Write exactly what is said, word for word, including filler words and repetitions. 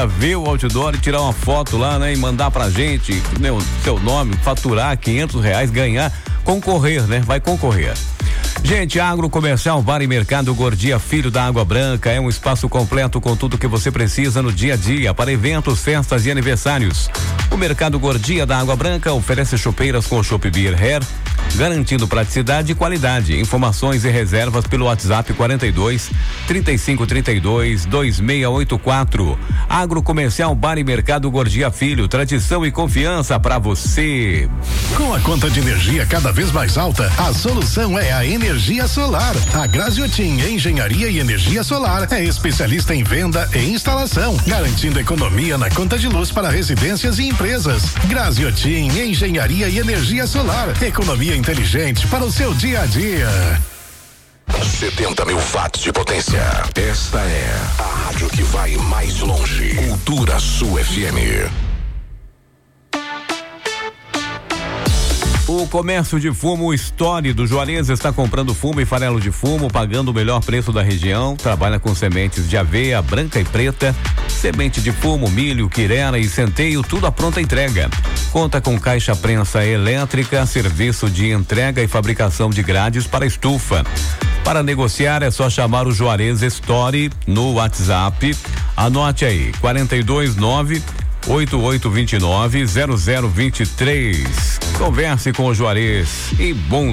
ainda ver o outdoor e tirar uma foto lá, né? E mandar pra gente, né, o seu nome, faturar quinhentos reais, ganhar, concorrer, né? Vai concorrer. Gente, Agrocomercial Bar e Mercado Gordia Filho da Água Branca é um espaço completo com tudo que você precisa no dia a dia para eventos, festas e aniversários. O Mercado Gordia da Água Branca oferece chopeiras com Chopp Beer Hair, garantindo praticidade e qualidade. Informações e reservas pelo WhatsApp quarenta e dois, trinta e cinco, trinta e dois, vinte e seis oitenta e quatro. Agrocomercial Bar e Mercado Gordia Filho, tradição e confiança para você. Com a conta de energia cada vez mais alta, a solução é a energia solar. A Graziotin Engenharia e Energia Solar é especialista em venda e instalação, garantindo economia na conta de luz para residências e empresas. Graziotin Engenharia e Energia Solar, economia inteligente para o seu dia a dia. setenta mil watts de potência. Esta é a rádio que vai mais longe. Cultura Sul F M. O comércio de fumo Story do Juarez está comprando fumo e farelo de fumo, pagando o melhor preço da região. Trabalha com sementes de aveia branca e preta, semente de fumo, milho, quirera e centeio, tudo à pronta entrega. Conta com caixa prensa elétrica, serviço de entrega e fabricação de grades para estufa. Para negociar é só chamar o Juarez Story no WhatsApp. Anote aí, quarenta e dois nove oito oito dois nove zero zero dois três. Converse com o Juarez e bom